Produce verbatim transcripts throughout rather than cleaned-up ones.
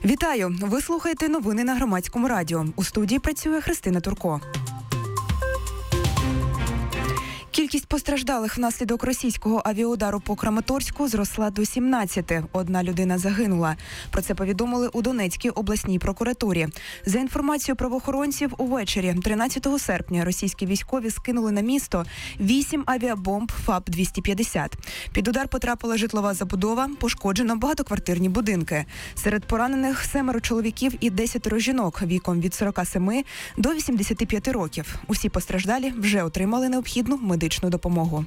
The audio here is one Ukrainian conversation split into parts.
Вітаю! Ви слухаєте новини на Громадському радіо. У студії працює Христина Турко. Кількість постраждалих внаслідок російського авіаудару по Краматорську зросла до сімнадцяти. Одна людина загинула. Про це повідомили у Донецькій обласній прокуратурі. За інформацією правоохоронців, увечері тринадцятого серпня російські військові скинули на місто вісім авіабомб ФАП двісті п'ятдесят. Під удар потрапила житлова забудова, пошкоджено багатоквартирні будинки. Серед поранених семеро чоловіків і десятеро жінок віком від сорока семи до вісімдесяти п'яти років. Усі постраждалі вже отримали необхідну медичну допомогу.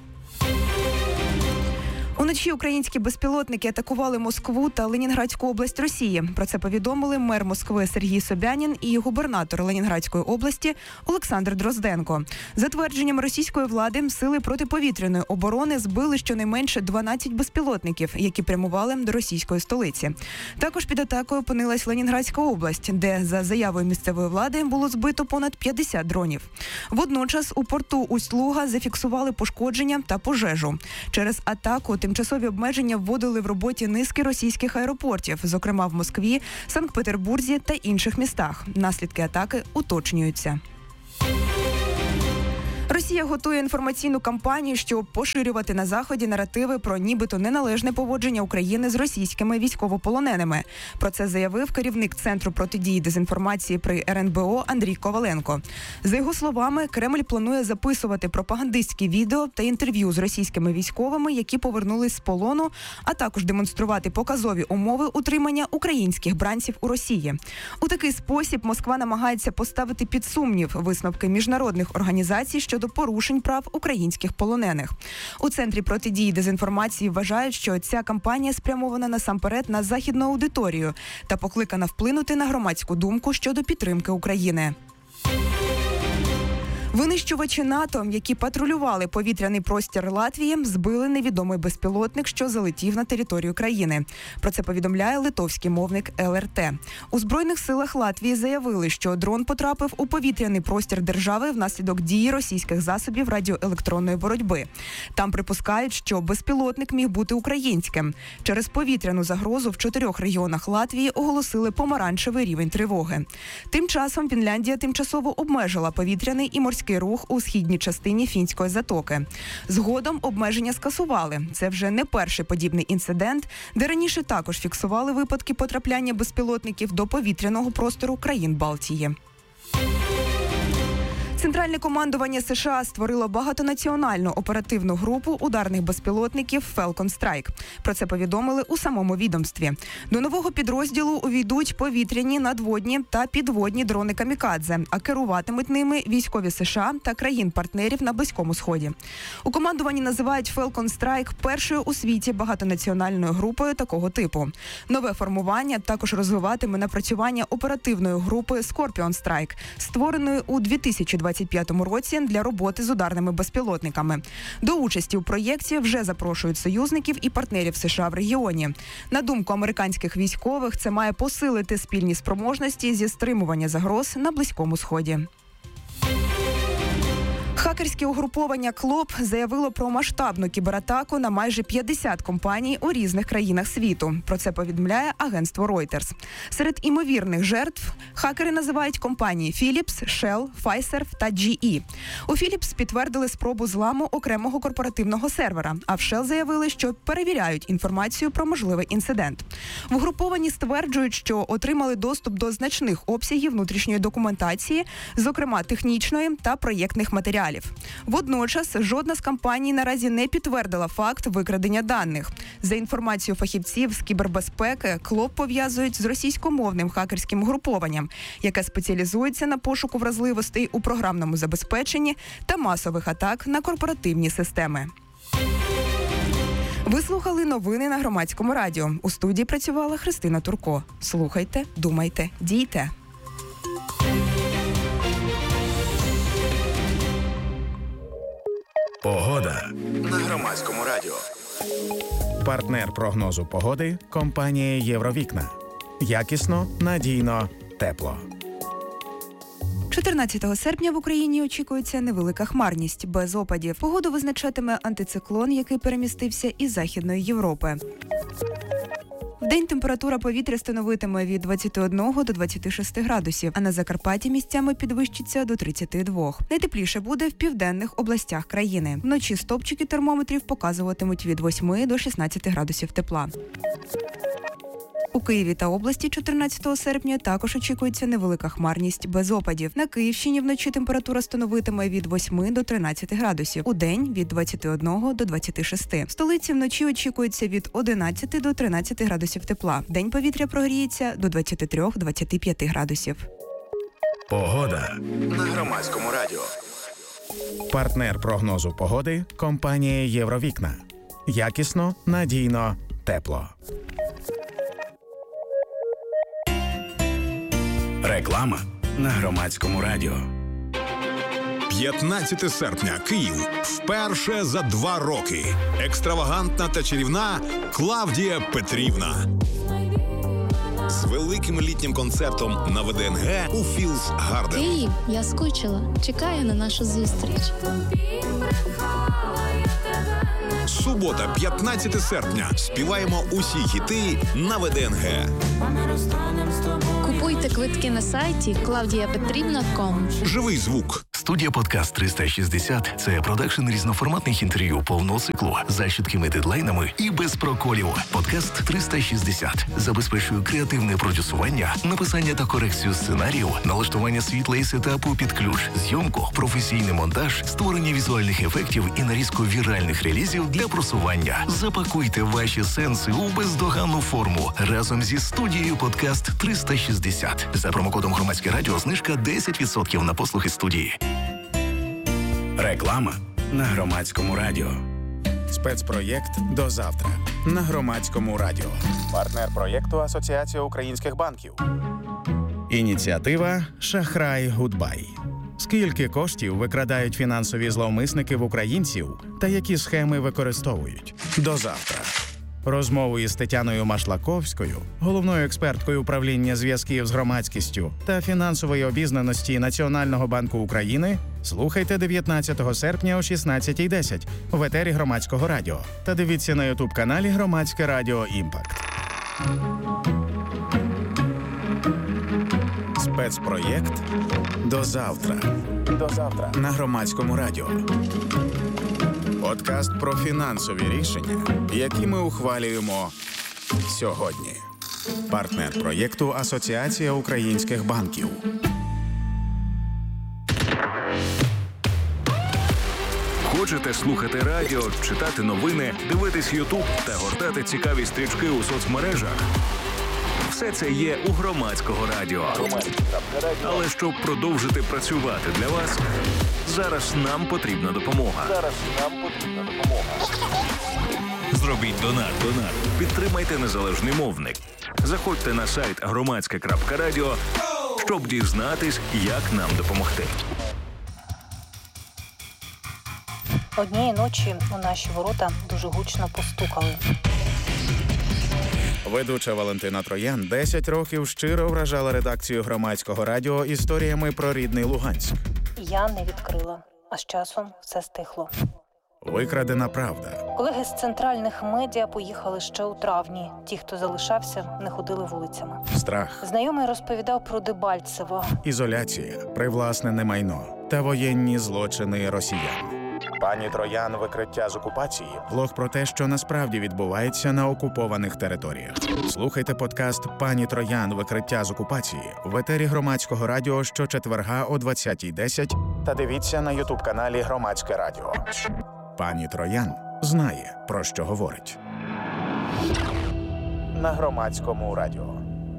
Уночі українські безпілотники атакували Москву та Ленінградську область Росії. Про це повідомили мер Москви Сергій Собянін і губернатор Ленінградської області Олександр Дрозденко. За твердженням російської влади, сили протиповітряної оборони збили щонайменше дванадцять безпілотників, які прямували до російської столиці. Також під атакою опинилась Ленінградська область, де, за заявою місцевої влади, було збито понад п'ятдесят дронів. Водночас у порту Усть-Луга зафіксували пошкодження та пожежу. Через атаку тимчасові обмеження вводили в роботі низки російських аеропортів, зокрема в Москві, Санкт-Петербурзі та інших містах. Наслідки атаки уточнюються. Росія готує інформаційну кампанію, щоб поширювати на Заході наративи про нібито неналежне поводження України з російськими військовополоненими. Про це заявив керівник Центру протидії дезінформації при ер ен бе о Андрій Коваленко. За його словами, Кремль планує записувати пропагандистські відео та інтерв'ю з російськими військовими, які повернулись з полону, а також демонструвати показові умови утримання українських бранців у Росії. У такий спосіб Москва намагається поставити під сумнів висновки міжнародних організацій щодо порушень прав українських полонених. У Центрі протидії дезінформації вважають, що ця кампанія спрямована насамперед на західну аудиторію та покликана вплинути на громадську думку щодо підтримки України. Винищувачі НАТО, які патрулювали повітряний простір Латвії, збили невідомий безпілотник, що залетів на територію країни. Про це повідомляє литовський мовник ел ер те. У Збройних силах Латвії заявили, що дрон потрапив у повітряний простір держави внаслідок дії російських засобів радіоелектронної боротьби. Там припускають, що безпілотник міг бути українським. Через повітряну загрозу в чотирьох регіонах Латвії оголосили помаранчевий рівень тривоги. Тим часом Фінляндія тимчасово обмежила повітряний і морський рух у східній частині Фінської затоки. Згодом обмеження скасували. Це вже не перший подібний інцидент, де раніше також фіксували випадки потрапляння безпілотників до повітряного простору країн Балтії. Центральне командування США створило багатонаціональну оперативну групу ударних безпілотників Falcon Strike. Про це повідомили у самому відомстві. До нового підрозділу увійдуть повітряні, надводні та підводні дрони камікадзе, а керуватимуть ними військові США та країн-партнерів на Близькому Сході. У командуванні називають Falcon Strike першою у світі багатонаціональною групою такого типу. Нове формування також розвиватиме напрацювання оперативної групи Scorpion Strike, створеної у дві тисячі двадцять п'ятому році для роботи з ударними безпілотниками. До участі у проєкті вже запрошують союзників і партнерів США в регіоні. На думку американських військових, це має посилити спільні спроможності зі стримування загроз на Близькому Сході. Хакерське угруповання «Клоп» заявило про масштабну кібератаку на майже п'ятдесят компаній у різних країнах світу. Про це повідомляє агентство Reuters. Серед імовірних жертв хакери називають компанії Philips, Shell, Pfizer та джі і. У Philips підтвердили спробу зламу окремого корпоративного сервера, а в Shell заявили, що перевіряють інформацію про можливий інцидент. В угрупованні стверджують, що отримали доступ до значних обсягів внутрішньої документації, зокрема технічної та проєктних матеріалів. Водночас, жодна з компаній наразі не підтвердила факт викрадення даних. За інформацією фахівців з кібербезпеки, «Клоп» пов'язують з російськомовним хакерським угрупованням, яке спеціалізується на пошуку вразливостей у програмному забезпеченні та масових атак на корпоративні системи. Ви слухали новини на Громадському радіо. У студії працювала Христина Турко. Слухайте, думайте, дійте. Погода на Громадському радіо. Партнер прогнозу погоди – компанія «Євровікна». Якісно, надійно, тепло. чотирнадцятого серпня в Україні очікується невелика хмарність, без опадів. Погоду визначатиме антициклон, який перемістився із Західної Європи. Вдень температура повітря становитиме від двадцяти одного до двадцяти шести градусів, а на Закарпатті місцями підвищиться до тридцяти двох. Найтепліше буде в південних областях країни. Вночі стопчики термометрів показуватимуть від восьми до шістнадцяти градусів тепла. У Києві та області чотирнадцятого серпня також очікується невелика хмарність без опадів. На Київщині вночі температура становитиме від восьми до тринадцяти градусів, у день від двадцяти одного до двадцяти шести. В столиці вночі очікується від одинадцяти до тринадцяти градусів тепла. День повітря прогріється до двадцяти трьох - двадцяти п'яти градусів. Погода на Громадському радіо. Партнер прогнозу погоди – компанія «Євровікна». Якісно, надійно, тепло. Реклама на Громадському радіо. п'ятнадцяте серпня. Київ. Вперше за два роки. Екстравагантна та чарівна Клавдія Петрівна. З великим літнім концертом на ВДНГ у Філдс Гарден. Київ, я скучила. Чекаю на нашу зустріч. Субота, п'ятнадцяте серпня. Співаємо усі хіти на ВДНГ. Купуйте квитки на сайті клавдія петрівна крапка ком. Живий звук. Студія «Подкаст триста шістдесят» – це продакшн різноформатних інтерв'ю повного циклу з чіткими дедлайнами і без проколів. «Подкаст триста шістдесят» забезпечує креативне продюсування, написання та корекцію сценаріїв, налаштування світла і сетапу під ключ, зйомку, професійний монтаж, створення візуальних ефектів і нарізку віральних релізів для просування. Запакуйте ваші сенси у бездоганну форму разом зі студією «Подкаст триста шістдесят». За промокодом «Громадське радіо» знижка десять відсотків на послуги студії. Реклама на Громадському радіо. Спецпроєкт «До завтра» на Громадському радіо. Партнер проєкту Асоціація українських банків. Ініціатива «Шахрай Гудбай». Скільки коштів викрадають фінансові зловмисники в українців та які схеми використовують? До завтра. Розмову із Тетяною Машлаковською, головною експерткою управління зв'язків з громадськістю та фінансової обізнаності Національного банку України, слухайте дев'ятнадцятого серпня о шістнадцятій десять в етері Громадського радіо та дивіться на ютуб-каналі Громадське радіо Імпакт. Спецпроєкт «До завтра». До завтра на Громадському радіо. Подкаст про фінансові рішення, які ми ухвалюємо сьогодні. Партнер проєкту Асоціація українських банків. Хочете слухати радіо, читати новини, дивитись Ютуб та гортати цікаві стрічки у соцмережах? Все це є у Громадського радіо. Але щоб продовжити працювати для вас, зараз нам потрібна допомога. Зараз нам потрібна допомога. Зробіть донат. Донат. Підтримайте незалежний мовник. Заходьте на сайт громадське крапка радіо, щоб дізнатись, як нам допомогти. Однієї ночі у наші ворота дуже гучно постукали. Ведуча Валентина Троян десять років щиро вражала редакцію Громадського радіо історіями про рідний Луганськ. Я не відкрила, а з часом все стихло. Викрадена правда. Колеги з центральних медіа поїхали ще у травні. Ті, хто залишався, не ходили вулицями. Страх. Знайомий розповідав про Дебальцево. Ізоляція, привласнене майно та воєнні злочини росіян. Пані Троян «Викриття з окупації» – влог про те, що насправді відбувається на окупованих територіях. Слухайте подкаст «Пані Троян. Викриття з окупації» в етері Громадського радіо щочетверга о двадцятій десять та дивіться на ютуб-каналі Громадське радіо. Пані Троян знає, про що говорить. На Громадському радіо.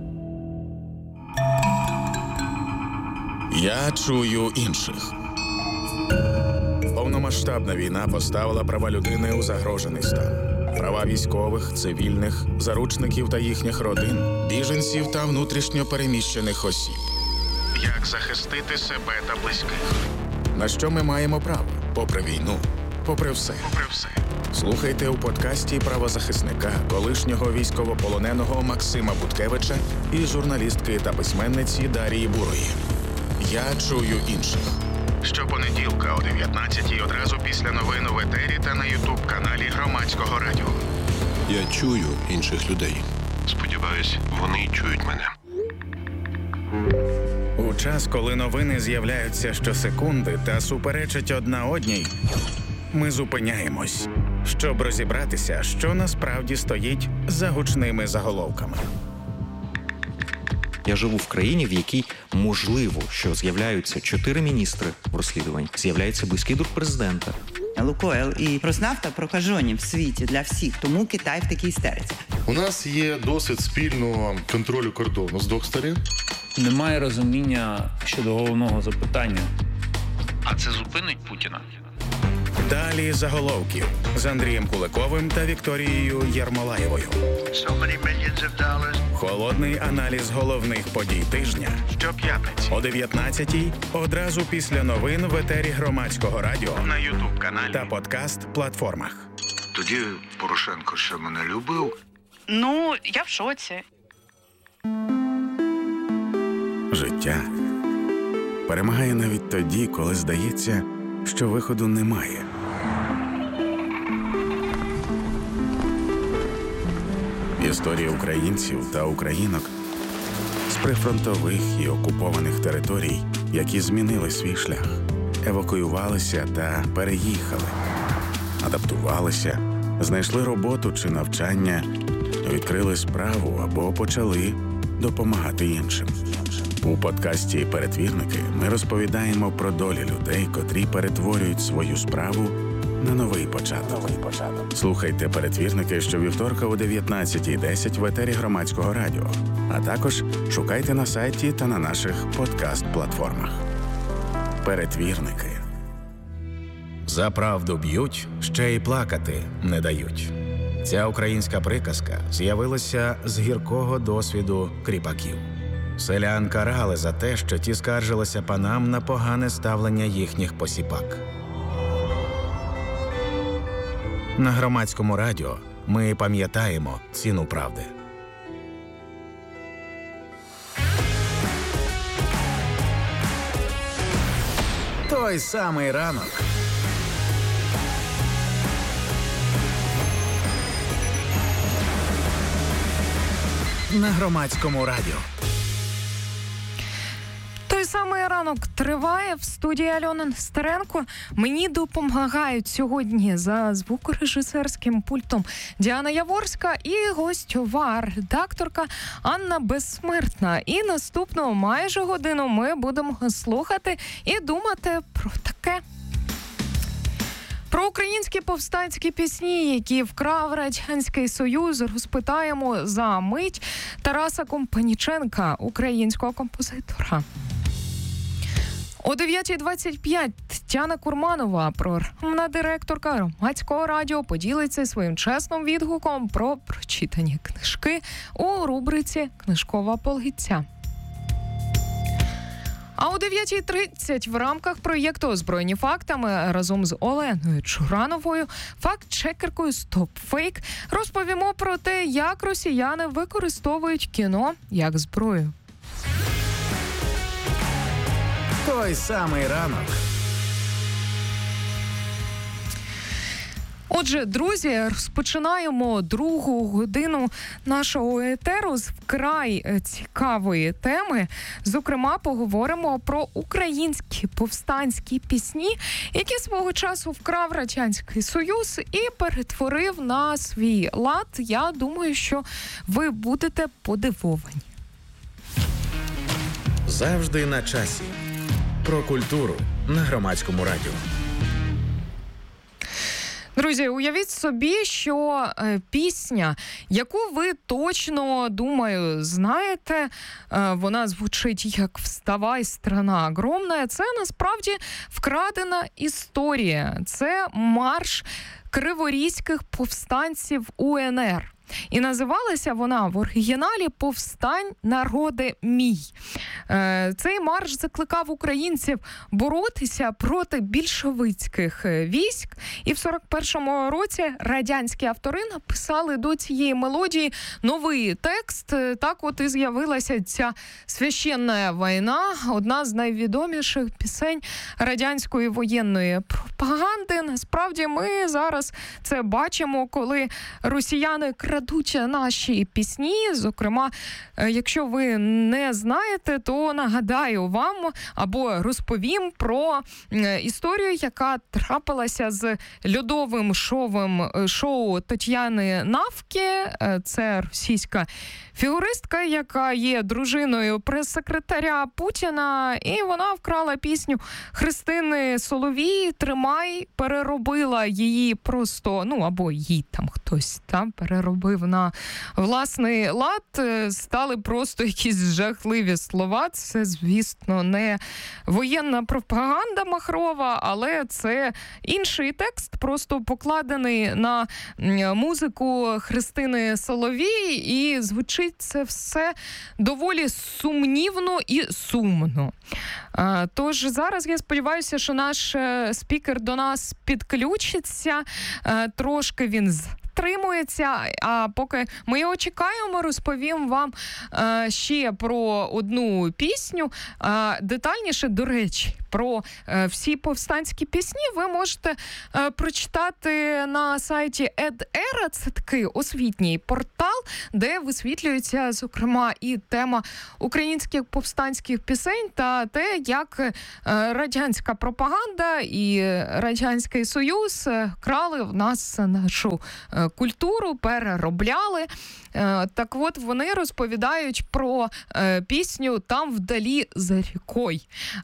Я чую інших. Повномасштабна війна поставила права людини у загрожений стан. Права військових, цивільних, заручників та їхніх родин, біженців та внутрішньо переміщених осіб. Як захистити себе та близьких? На що ми маємо право? Попри війну, попри все. Попри все. Слухайте у подкасті правозахисника, колишнього військовополоненого Максима Буткевича і журналістки та письменниці Дарії Бурої. Я чую інших. Щопонеділка о дев'ятнадцятій одразу після новин в етері та на ютуб-каналі Громадського радіо. Я чую інших людей. Сподіваюсь, вони чують мене. У час, коли новини з'являються щосекунди та суперечать одна одній, ми зупиняємось, щоб розібратися, що насправді стоїть за гучними заголовками. Я живу в країні, в якій можливо, що з'являються чотири міністри в розслідуванні, з'являється близький друг президента. Лукойл і Роснафта прокажені в світі для всіх, тому Китай в такій істериці. У нас є досвід спільного контролю кордону з двох сторін. Немає розуміння щодо головного запитання. А це зупинить Путіна? Далі заголовків з Андрієм Куликовим та Вікторією Єрмолаєвою. Холодний аналіз головних подій тижня. Щоп'ятниці о дев'ятнадцятій, одразу після новин в етері Громадського радіо, на ютуб-каналі та подкаст-платформах. Тоді Порошенко ще мене любив. Ну, я в шоці. Життя перемагає навіть тоді, коли здається, що виходу немає. Історії українців та українок з прифронтових і окупованих територій, які змінили свій шлях, евакуювалися та переїхали, адаптувалися, знайшли роботу чи навчання, відкрили справу або почали допомагати іншим. У подкасті «Перетвірники» ми розповідаємо про долі людей, котрі перетворюють свою справу на новий початок. Слухайте «Перетвірники» щовівторка о дев'ятнадцятій десять в етері Громадського радіо, а також шукайте на сайті та на наших подкаст-платформах. «Перетвірники». За правду б'ють, ще й плакати не дають. Ця українська приказка з'явилася з гіркого досвіду кріпаків. Селян карали за те, що ті скаржилися панам на погане ставлення їхніх посіпак. На Громадському радіо ми пам'ятаємо ціну правди. Той самий ранок. На Громадському радіо. Той самий ранок триває. В студії Альона Нестеренко. Мені допомагають сьогодні за звукорежисерським пультом Діана Яворська і гостьова редакторка Анна Безсмертна. І наступну майже годину ми будемо слухати і думати про таке. Про українські повстанські пісні, які вкрав Радянський Союз, розпитаємо за мить Тараса Компаніченка, українського композитора. О дев'ятій двадцять п'ять Тетяна Курманова, програмна директорка Громадського радіо, поділиться своїм чесним відгуком про прочитані книжки у рубриці «Книжкова полиця». А о дев'ятій тридцять в рамках проєкту «Озброєні фактами» разом з Оленою Чурановою, факт-чекеркою «Стоп-фейк», розповімо про те, як росіяни використовують кіно як зброю. Той самий ранок. Отже, друзі, розпочинаємо другу годину нашого етеру з вкрай цікавої теми. Зокрема, поговоримо про українські повстанські пісні, які свого часу вкрав Радянський Союз і перетворив на свій лад. Я думаю, що ви будете подивовані. Завжди на часі. Про культуру на Громадському радіо. Друзі, уявіть собі, що е, пісня, яку ви точно, думаю, знаєте, е, вона звучить як «Вставай, страна огромна», це насправді вкрадена історія. Це марш криворізьких повстанців У Ен Ер. І називалася вона в оригіналі «Повстань, народе мій». Е, цей марш закликав українців боротися проти більшовицьких військ. І в сорок першому році радянські автори написали до цієї мелодії новий текст. Так от і з'явилася ця «Священна війна», одна з найвідоміших пісень радянської воєнної пропаганди. Насправді ми зараз це бачимо, коли росіяни крадуть крадуть наші пісні. Зокрема, якщо ви не знаєте, то нагадаю вам або розповім про історію, яка трапилася з льодовим шоу, шоу Тетяни Навки. Це російська фігуристка, яка є дружиною прес-секретаря Путіна, і вона вкрала пісню Христини Соловій «Тримай», переробила її просто, ну, або їй там хтось там переробив на власний лад. Стали просто якісь жахливі слова. Це, звісно, не воєнна пропаганда махрова, але це інший текст, просто покладений на музику Христини Соловій, і звучить це все доволі сумнівно і сумно. Тож зараз я сподіваюся, що наш спікер до нас підключиться, трошки він стримується, а поки ми його чекаємо, розповім вам е, ще про одну пісню. Е, детальніше, до речі, про е, всі повстанські пісні ви можете е, прочитати на сайті Ед-Ера. Це такий освітній портал, де висвітлюється, зокрема, і тема українських повстанських пісень та те, як е, радянська пропаганда і Радянський Союз е, крали в нас нашу е, культуру, переробляли. Так от, вони розповідають про пісню «Там вдалі за рікою».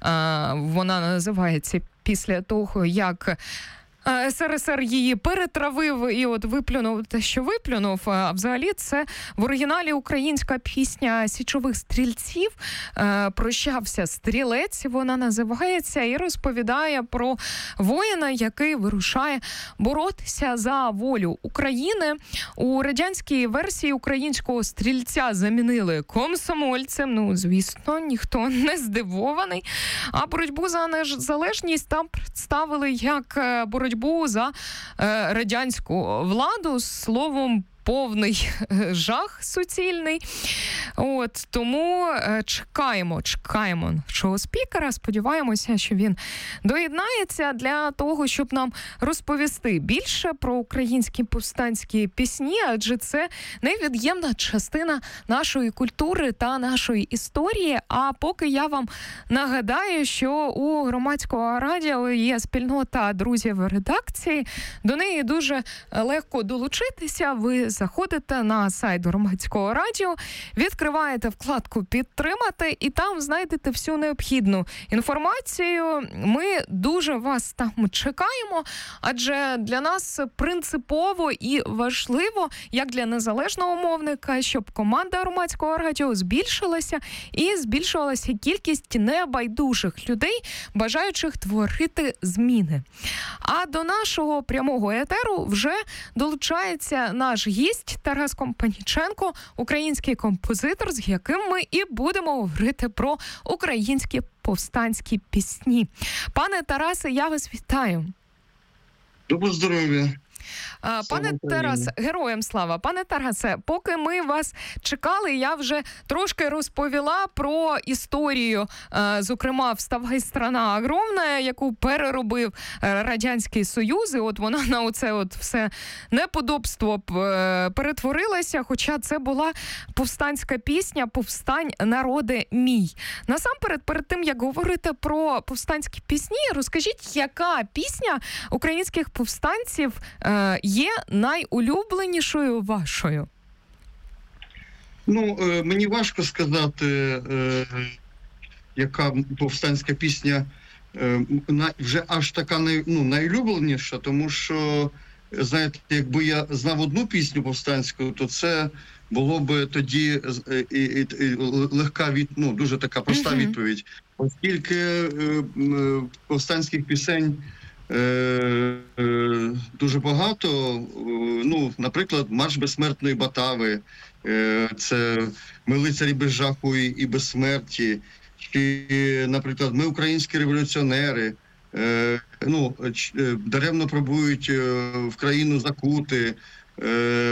Вона називається після того, як ес ер ес ер її перетравив і от виплюнув те, що виплюнув. А взагалі це в оригіналі українська пісня «Січових стрільців». «Прощався стрілець» вона називається, і розповідає про воїна, який вирушає боротися за волю України. У радянській версії українського стрільця замінили комсомольцем. Ну, звісно, ніхто не здивований. А боротьбу за незалежність там представили як боротьбу боротьбу за е, радянську владу, словом, повний жах суцільний. От, тому е, чекаємо, чекаємо нашого спікера. Сподіваємося, що він доєднається для того, щоб нам розповісти більше про українські повстанські пісні, адже це невід'ємна частина нашої культури та нашої історії. А поки я вам нагадаю, що у Громадського радіо є спільнота друзів редакції. До неї дуже легко долучитися. Ви заходите на сайт Громадського радіо, відкриваєте вкладку «Підтримати» і там знайдете всю необхідну інформацію. Ми дуже вас там чекаємо, адже для нас принципово і важливо, як для незалежного мовника, щоб команда Громадського радіо збільшилася і збільшувалася кількість небайдужих людей, бажаючих творити зміни. А до нашого прямого етеру вже долучається наш гість Тарас Компаніченко, український композитор, з яким ми і будемо говорити про українські повстанські пісні. Пане Тарасе, я вас вітаю. Доброго здоров'я. Пане Тарас, героям слава. Пане Тарасе, поки ми вас чекали, я вже трошки розповіла про історію, зокрема, «Вставай, страна огромна», яку переробив Радянський Союз, і от вона на оце от все неподобство перетворилася, хоча це була повстанська пісня «Повстань, народе мій». Насамперед, перед тим, як говорити про повстанські пісні, розкажіть, яка пісня українських повстанців є найулюбленішою вашою? Ну, е, мені важко сказати, е, яка повстанська пісня е, на, вже аж така най, ну, найулюбленіша, тому що, знаєте, якби я знав одну пісню повстанську, то це було б тоді е, і, і, і, легка від, ну, дуже така проста uh-huh. відповідь. Оскільки е, е, повстанських пісень Е, е, дуже багато. Ну, наприклад, «Марш безсмертної Батави», е, це «Ми лицарі без жаху і, і безсмерті», чи, наприклад, «Ми українські революціонери», е, ну, е, «Даремно пробують е, в країну закути», е,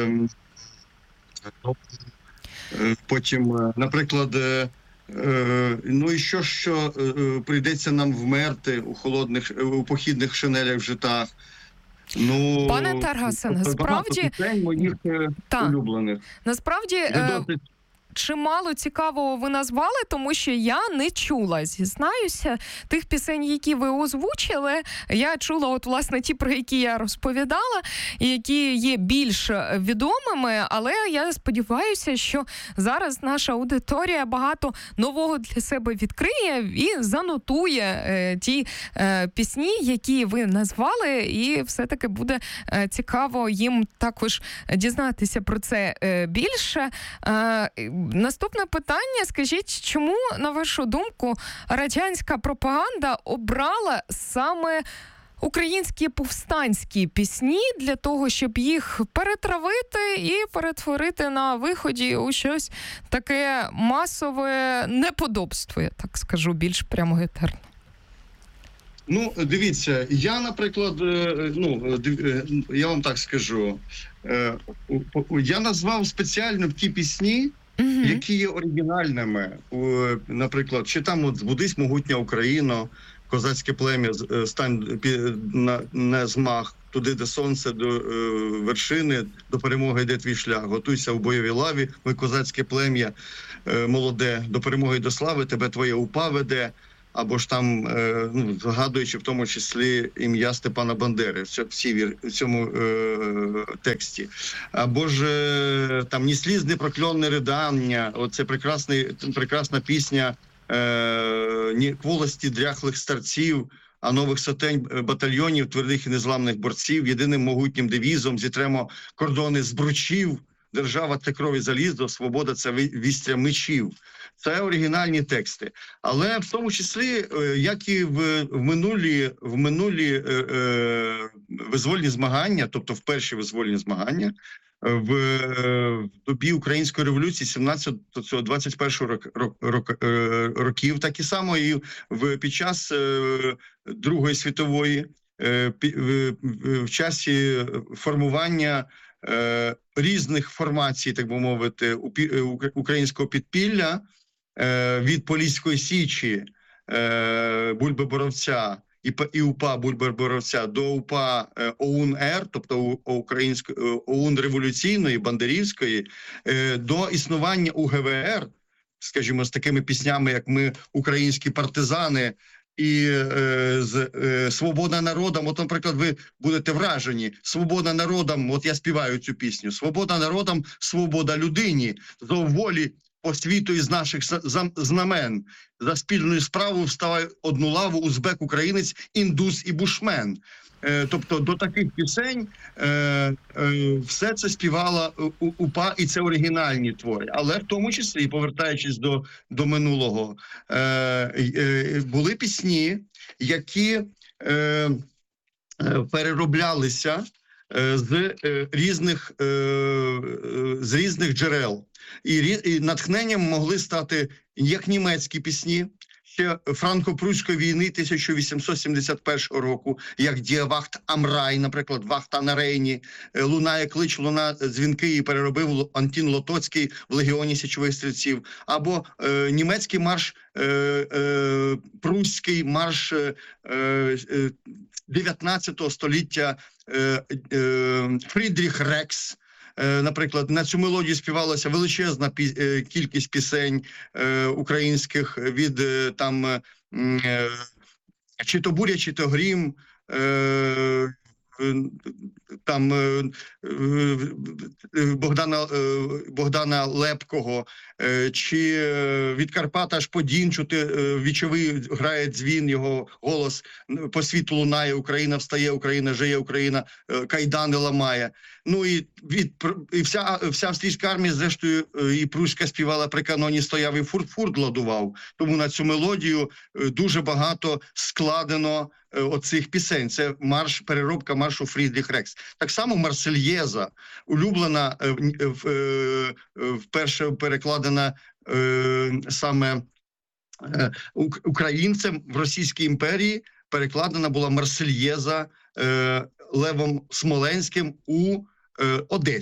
е, потім, наприклад, е, Е, ну і що, що е, прийдеться нам вмерти у холодних, у похідних шинелях в житах. Ну, Пане Таргасе, насправді... моїх та. улюблених. Насправді... Е... Чимало цікавого ви назвали, тому що я не чула, зізнаюся, тих пісень, які ви озвучили. Я чула, от, власне, ті, про які я розповідала, і які є більш відомими, але я сподіваюся, що зараз наша аудиторія багато нового для себе відкриє і занотує е, ті е, пісні, які ви назвали, і все-таки буде е, цікаво їм також дізнатися про це е, більше. Е, Наступне питання. Скажіть, чому, на вашу думку, радянська пропаганда обрала саме українські повстанські пісні для того, щоб їх перетравити і перетворити на виході у щось таке масове неподобство, я так скажу, більш прямогетерно? Ну, дивіться, я, наприклад, ну, я вам так скажу, я назвав спеціально ті пісні, Uh-huh. які є оригінальними, наприклад, чи там от «Збудись, могутня Україно», «Козацьке плем'я», «Стань на, на змах», «Туди, де сонце, до е, вершини, до перемоги йде твій шлях», «Готуйся в бойовій лаві, ми козацьке плем'я е, молоде, до перемоги й до слави, тебе твоє упа веде», або ж там, е, ну, згадуючи в тому числі ім'я Степана Бандери в, всі, в цьому е, тексті. Або ж е, там «Ні сліз, ні прокльонне ридання», оце прекрасний, прекрасна пісня е, «Ні волості дряхлих старців, а нових сотень батальйонів, твердих і незламних борців, єдиним могутнім девізом зітремо кордони збручів, держава – це кров і залізо, свобода – це вістря мечів». Це оригінальні тексти. Але в тому числі, як і в, в минулі, в минулі е, е, визвольні змагання, тобто в перші визвольні змагання, в, в добі Української революції сімнадцятого двадцять першого рок, рок, рок, е, років, так і само і в, під час е, Другої світової, е, пі, в, в, в часі формування е, різних формацій, так би мовити, українського підпілля, від Поліської Січі, Бульби-Боровця і УПА Бульби-Боровця до УПА ОУН-Р, тобто української ОУН революційної, бандерівської, до існування УГВР, скажімо, з такими піснями, як «Ми українські партизани», і е, з е, «Свобода народам», от, наприклад, ви будете вражені. «Свобода народам», от я співаю цю пісню. «Свобода народам, свобода людині, зов волі по світу із наших знамен. За спільною справу вставай одну лаву узбек, українець, індус і бушмен». Е, тобто до таких пісень е, е, все це співала УПА, і це оригінальні твори. Але в тому числі, повертаючись до, до минулого, е, е, були пісні, які е, е, перероблялися е, з, е, різних, е, з різних джерел. І, і натхненням могли стати як німецькі пісні, ще франко-прусської війни тисяча вісімсот сімдесят першого року, як «Die Wacht am Rhein», наприклад, «Вахта на Рейні», «Лунає клич, луна дзвінки», її переробив Антін Лотоцький в «Легіоні січових стрільців», або е, німецький марш, е, е, прусський марш е, е, дев'ятнадцятого століття е, е, «Фрідріх Рекс». Наприклад, на цю мелодію співалася величезна пі- кількість пісень е, українських від е, там е, чи то буря, чи то грім, е, там е, Богдана, е, Богдана Лепкого, е, чи від Карпата аж по Дін чути е, вічовий грає дзвін, його голос по світу лунає, Україна встає, Україна жиє, Україна е, кайдани ламає. Ну і від і вся вся австрійська армія, зрештою, і пруська співала при каноні стояв і фурт-фурт ладував. Тому на цю мелодію дуже багато складено оцих пісень. Це марш, переробка маршу «Фрідріх Рекс». Так само «Марсельєза», улюблена, вперше перекладена саме українцем в Російській імперії, перекладена була «Марсельєза» Левом Смоленським у Одесі.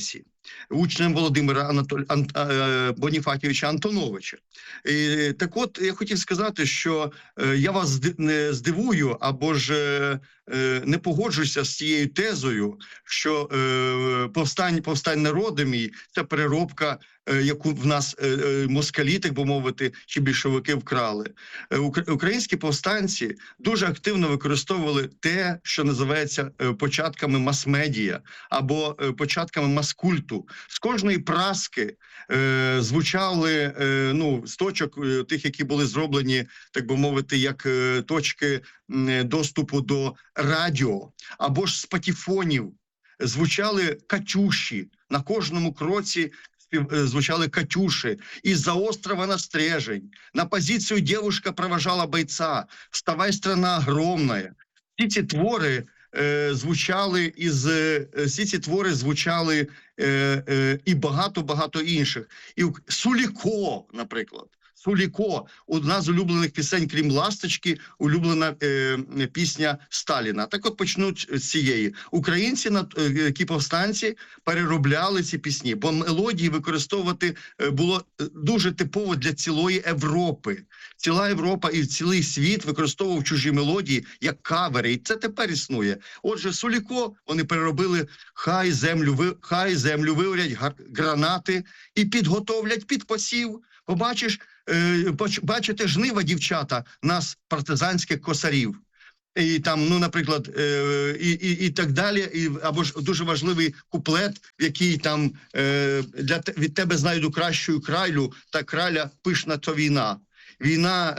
учнем Володимира Анатоль... Ан... Боніфатійовича Антоновича. І, так от, я хотів сказати, що я вас не здивую, або ж не погоджуся з цією тезою, що повстань, повстань народу мій – це переробка, яку в нас москалі, так би мовити, чи більшовики вкрали. Українські повстанці дуже активно використовували те, що називається початками мас-медіа або початками мас-культу. З кожної праски е, звучали, е, ну, з точок е, тих, які були зроблені, так би мовити, як е, точки е, доступу до радіо, або ж з патефонів, звучали катюші. На кожному кроці звучали катюши. Из-за острова на Стрежень. На позицию девушка провожала бойца. Вставай, страна огромная. Всі ці твори е, звучали із е, всі ці твори звучали е, е, і багато-багато інших. І Суліко, наприклад. Суліко, одна з улюблених пісень, крім «Ласточки», улюблена е, пісня Сталіна. Так от почнуть з цієї. Українці, які повстанці, переробляли ці пісні, бо мелодії використовувати було дуже типово для цілої Європи. Ціла Європа і цілий світ використовував чужі мелодії як кавери, і це тепер існує. Отже, Суліко вони переробили «Хай землю, хай землю виорять гранати і підготовлять під посів». Побачиш, бачите жнива, дівчата, нас, партизанських косарів. І там, ну, наприклад, і, і, і так далі, і, або ж дуже важливий куплет, в який там для, від тебе знайду кращу крайлю, та краля пишна то війна. Війна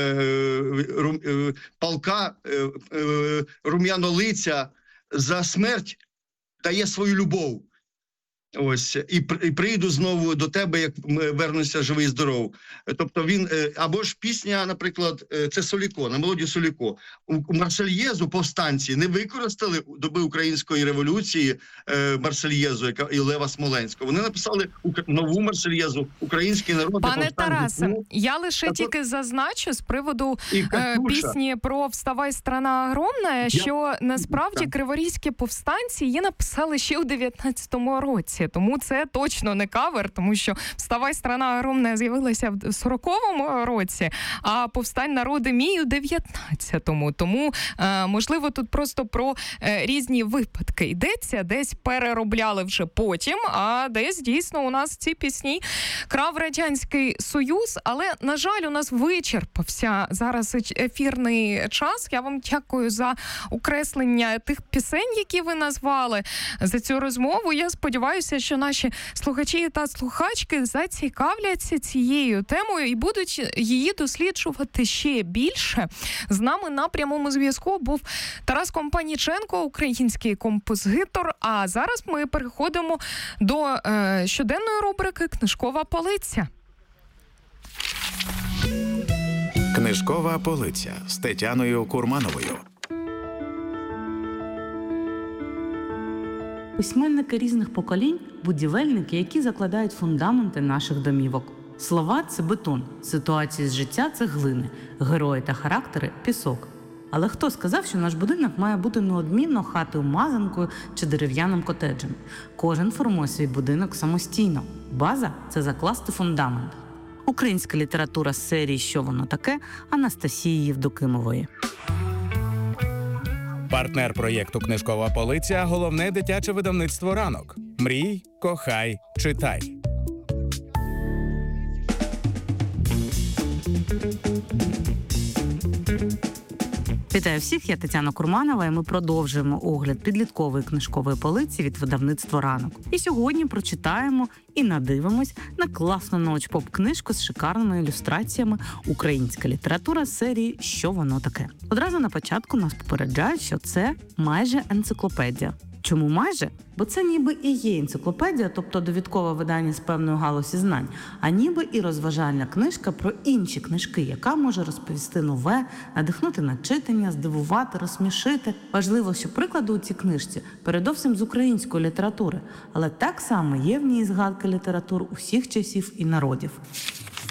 е, рум, е, полка е, е, рум'янолиця за смерть дає свою любов. Ось, і, і прийду знову до тебе, як вернуся живий і здоров. Тобто він, або ж пісня, наприклад, це Суліко, на мелодію Суліко. У Марсельєзу повстанці не використали доби української революції Марсельєзу, яка і Лева Смоленського. Вони написали нову Марсельєзу, український народ. Пане Тарасе, я лише так, тільки зазначу з приводу е, пісні про «Вставай, страна огромна», що я... насправді криворізькі повстанці її написали ще у дев'ятнадцятому році. Тому це точно не кавер, тому що «Вставай, страна огромна» з'явилася в сороковому році, а «Повстань, народи мій» у дев'ятнадцятому. Тому, е, можливо, тут просто про е, різні випадки йдеться. Десь переробляли вже потім, а десь дійсно у нас ці пісні крав Радянський Союз. Але, на жаль, у нас вичерпався зараз ефірний час. Я вам дякую за окреслення тих пісень, які ви назвали, за цю розмову. Я сподіваюся, що наші слухачі та слухачки зацікавляться цією темою і будуть її досліджувати ще більше. З нами на прямому зв'язку був Тарас Компаніченко, український композитор. А зараз ми переходимо до е, щоденної рубрики «Книжкова полиця». Книжкова полиця з Тетяною Курмановою. Письменники різних поколінь – будівельники, які закладають фундаменти наших домівок. Слова – це бетон, ситуації з життя – це глини, герої та характери – пісок. Але хто сказав, що наш будинок має бути неодмінно хатою мазанкою чи дерев'яним котеджем? Кожен формує свій будинок самостійно. База – це закласти фундамент. Українська література з серії «Що воно таке» Анастасії Євдокимової. Партнер проєкту «Книжкова полиця» – головне дитяче видавництво «Ранок». Мрій, кохай, читай. Вітаю всіх, я Тетяна Курманова, і ми продовжуємо огляд підліткової книжкової полиці від видавництва «Ранок». І сьогодні прочитаємо і надивимось на класну научпоп-книжку з шикарними ілюстраціями «Українська література» з серії «Що воно таке?». Одразу на початку нас попереджають, що це майже енциклопедія. Чому майже? Бо це ніби і є енциклопедія, тобто довідкове видання з певної галузі знань, а ніби і розважальна книжка про інші книжки, яка може розповісти нове, надихнути на читання, здивувати, розсмішити. Важливо, що приклади у цій книжці передовсім з української літератури, але так само є в ній згадки літератур усіх часів і народів.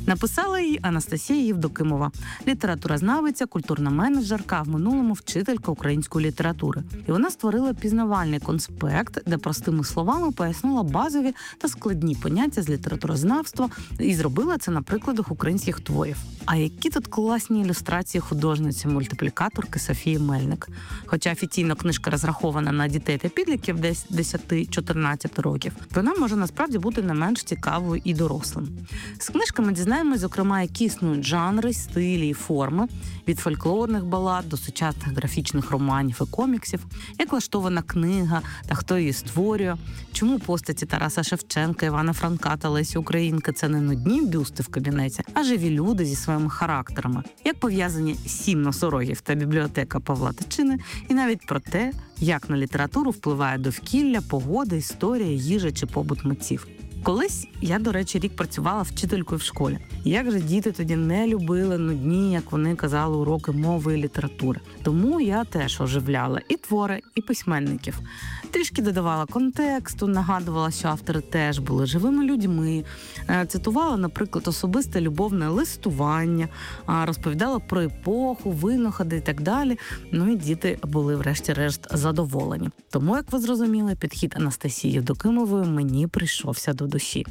Написала її Анастасія Євдокимова, літературознавиця, культурна менеджерка, а в минулому вчителька української літератури. І вона створила пізнавальний конспект, де простими словами пояснила базові та складні поняття з літературознавства і зробила це на прикладах українських творів. А які тут класні ілюстрації художниці-мультиплікаторки Софії Мельник. Хоча офіційно книжка розрахована на дітей та підлітків десь десять-чотирнадцять років, вона може насправді бути не менш цікавою і дорослим. З книжками дізнаємось, зокрема, які існують жанри, стилі і форми, від фольклорних балад до сучасних графічних романів і коміксів, як влаштована книга та хто її створює, чому постаті Тараса Шевченка, Івана Франка та Лесі Українки – це не нудні бюсти в кабінеті, а живі люди зі своїми характерами, як пов'язані сім носорогів та бібліотека Павла Тичини, і навіть про те, як на літературу впливає довкілля, погода, історія, їжа чи побут митців. Колись я, до речі, рік працювала вчителькою в школі. Як же діти тоді не любили нудні, як вони казали, уроки мови і літератури. Тому я теж оживляла і твори, і письменників. Трішки додавала контексту, нагадувала, що автори теж були живими людьми. Цитувала, наприклад, особисте любовне листування, розповідала про епоху, винаходи і так далі. Ну і діти були врешті-решт задоволені. Тому, як ви зрозуміли, підхід Анастасії Євдокимової мені прийшовся до душі.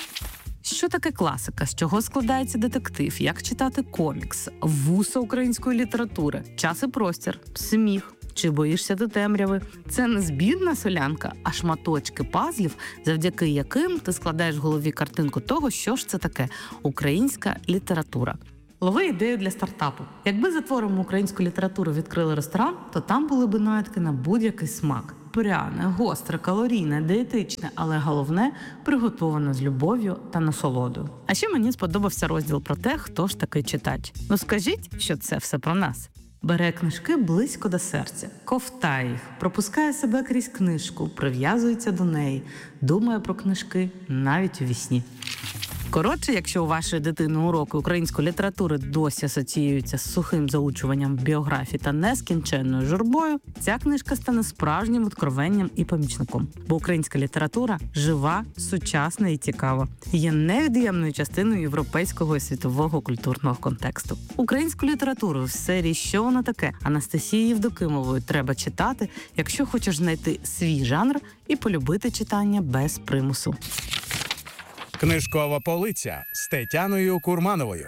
Що таке класика? З чого складається детектив? Як читати комікс? Вуса української літератури? Час і простір? Сміх? Чи боїшся до темряви? Це не збірна солянка, а шматочки пазлів, завдяки яким ти складаєш в голові картинку того, що ж це таке українська література. Лови ідею для стартапу. Якби за творами української літератури відкрили ресторан, то там були б наїдки на будь-який смак. Пряне, гостре, калорійне, дієтичне, але головне – приготоване з любов'ю та насолодою. А ще мені сподобався розділ про те, хто ж такий читач. Ну скажіть, що це все про нас. Бере книжки близько до серця, ковтає їх, пропускає себе крізь книжку, прив'язується до неї, думає про книжки навіть у вісні. Коротше, якщо у вашої дитини уроки української літератури досі асоціюються з сухим заучуванням біографії та нескінченною журбою, ця книжка стане справжнім откровенням і помічником. Бо українська література жива, сучасна і цікава. Є невід'ємною частиною європейського і світового культурного контексту. Українську літературу в серії «Що воно таке» Анастасії Євдокимової треба читати, якщо хочеш знайти свій жанр і полюбити читання без примусу. Книжкова полиця з Тетяною Курмановою.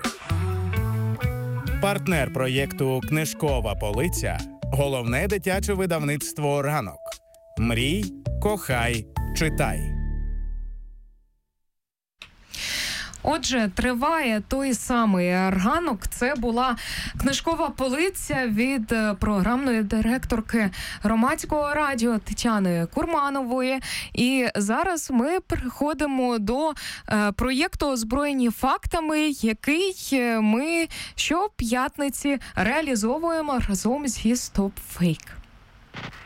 Партнер проєкту «Книжкова полиця» – головне дитяче видавництво «Ранок». Мрій, кохай, читай. Отже, триває той самий ранок. Це була книжкова полиця від програмної директорки Громадського радіо Тетяни Курманової. І зараз ми переходимо до е, проєкту «Озброєні фактами», який ми щоп'ятниці реалізовуємо разом зі Stop Fake.